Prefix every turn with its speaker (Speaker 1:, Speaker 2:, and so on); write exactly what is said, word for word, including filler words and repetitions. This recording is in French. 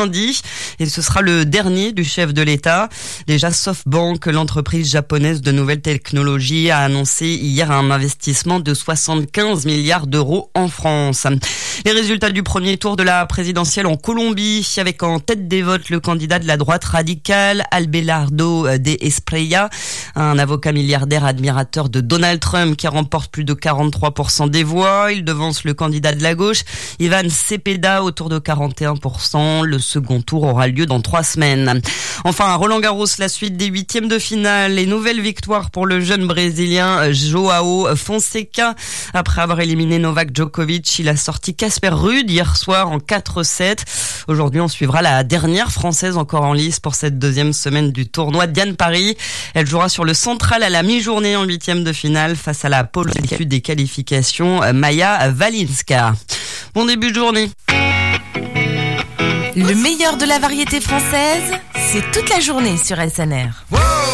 Speaker 1: lundi et ce sera le dernier du chef de l'État. Déjà, SoftBank, l'entreprise japonaise de nouvelles technologies, a annoncé hier un investissement de soixante-quinze milliards d'euros en France. Les résultats du premier tour de la présidentielle en Colombie, avec en tête des votes le candidat de la droite radicale, Abelardo de Espriella, un avocat milliardaire admirateur de Donald Trump qui remporte plus de quarante-trois pour cent des voix. Il devance le candidat de la gauche, Ivan Cepeda, autour de quarante et un pour cent. Le second tour aura lieu dans trois semaines. Enfin, à Roland-Garros, la suite des huitièmes de finale. Les nouvelles victoires pour le jeune Brésilien Joao Fonseca. Après avoir éliminé Novak Djokovic, il a sorti Casper Ruud hier soir en quatre sept. Aujourd'hui, on suivra la dernière Française encore en lice pour cette deuxième semaine du tournoi, Diane Parry. Elle jouera sur le central à la mi-journée en huitième de finale face à la pole des qualifications, Maya Walinska. Bon début de journée.
Speaker 2: Le meilleur de la variété française, c'est toute la journée sur S N R.